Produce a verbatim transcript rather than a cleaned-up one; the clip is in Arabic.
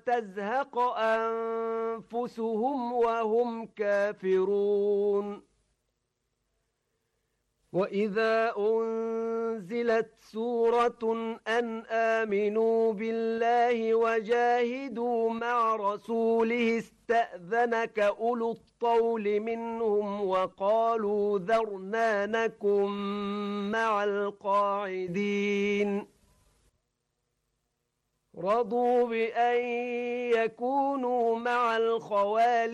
تزهق أنفسهم وهم كافرون وإذا أنزلت سورة أن آمنوا بالله وجاهدوا مع رسوله استأذنك أولو الطول منهم وقالوا ذرنا نكن مع القاعدين رضوا بأن يكونوا مع الخوالف